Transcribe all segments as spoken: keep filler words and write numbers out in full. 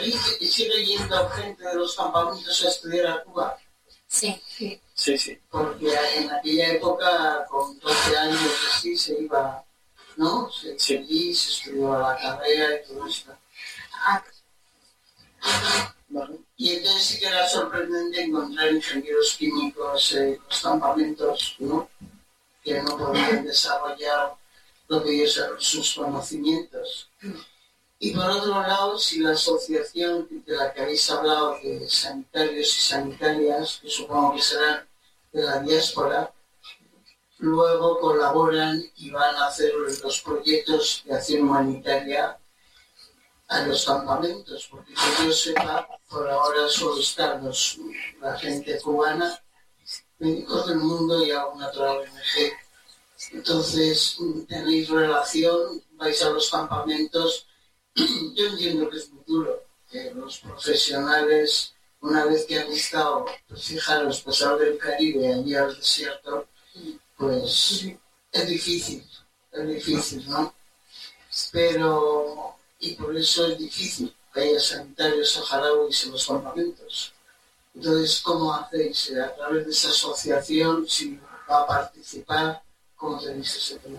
¿Seguís, sigue yendo gente de los campamentos a estudiar a Cuba? Sí, sí. Sí, sí. Porque en aquella época, con doce años así, se iba, ¿no? Se, Sí. allí se estudió la carrera y todo esto. Ah, Vale. Y entonces sí que era sorprendente encontrar ingenieros químicos en los campamentos, ¿no? Que no podían desarrollar lo que ellos eran sus conocimientos. Y por otro lado, si la asociación de la que habéis hablado de sanitarios y sanitarias, que supongo que serán de la diáspora, luego colaboran y van a hacer los proyectos de acción humanitaria a los campamentos, porque que yo sepa, por ahora solo están los, la gente cubana, Médicos del Mundo y alguna otra O N G. Entonces, tenéis relación, vais a los campamentos. Yo entiendo que es muy duro, que los profesionales, una vez que han estado, pues fijaros, pasar del Caribe allí al desierto, pues es difícil, es difícil, ¿no? Pero, y por eso es difícil que haya sanitarios saharauis en los campamentos. Entonces, ¿cómo hacéis? A través de esa asociación, si va a participar, ¿cómo tenéis ese tema?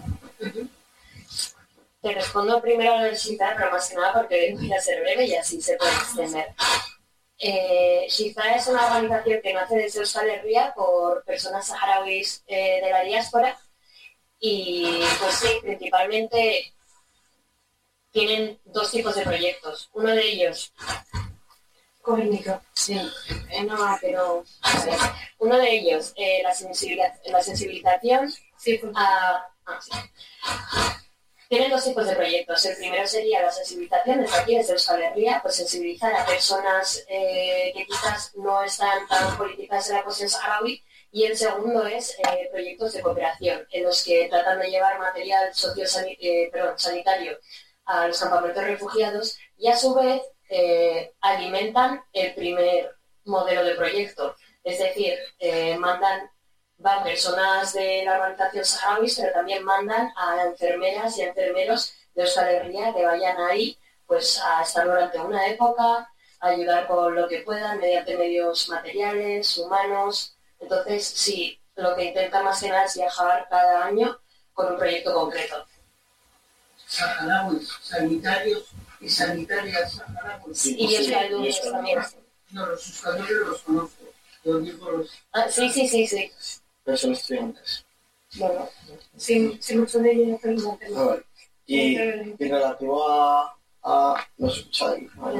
Te respondo primero a lo del Shiza, pero más que nada porque voy a ser breve y así se puede extender. Eh, Shiza es una organización que nace desde Euskal Herria por personas saharauis eh, de la diáspora y, pues sí, principalmente tienen dos tipos de proyectos. Uno de ellos... Comunica. Sí, eh, no, pero... Uno de ellos, eh, la, sensibiliz- la sensibilización sí, a... Ah, sí. Tienen dos tipos de proyectos. El primero sería la sensibilización, desde aquí, desde Euskal Herria, pues sensibilizar a personas eh, que quizás no están tan politizadas en la cuestión saharaui. Y el segundo es eh, proyectos de cooperación, en los que tratan de llevar material sociosanitario, eh, perdón, sanitario a los campamentos refugiados y a su vez eh, alimentan el primer modelo de proyecto. Es decir, eh, mandan... van personas de la organización saharauis, pero también mandan a enfermeras y enfermeros de Euskal Herria que vayan ahí pues, a estar durante una época, a ayudar con lo que puedan, mediante medios materiales, humanos. Entonces, sí, lo que intenta más que nada es viajar cada año con un proyecto concreto. Saharauis, sanitarios y sanitarias saharauis. Sí, y euskaldunes también. No, los euskaldunes los conozco. Los digo los... Ah, sí, sí, sí, sí. Pero son estudiantes. Bueno, sí, sí mucho de ellos no Ah, vale. Y, y relativo a, a... ¿No se escucha ahí? Vale.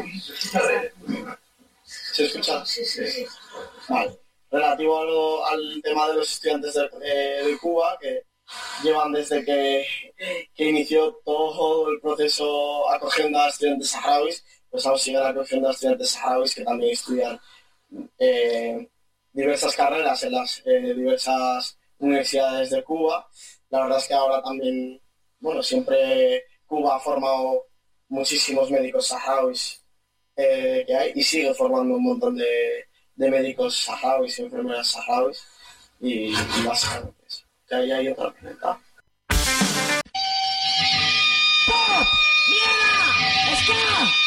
¿Se escucha? Sí, sí, sí. Vale. Relativo a lo, al tema de los estudiantes de, eh, de Cuba, que llevan desde que, que inició todo el proceso acogiendo a estudiantes saharauis, pues aún siguen acogiendo a estudiantes saharauis que también estudian eh, diversas carreras en las eh, diversas universidades de Cuba. La verdad es que ahora también, bueno, siempre Cuba ha formado muchísimos médicos saharauis eh, que hay y sigue formando un montón de, de médicos saharauis y enfermeras saharauis y, y básicamente eso. Que ahí hay otra pregunta. ¡Pop! ¡Mierda! ¡Ska!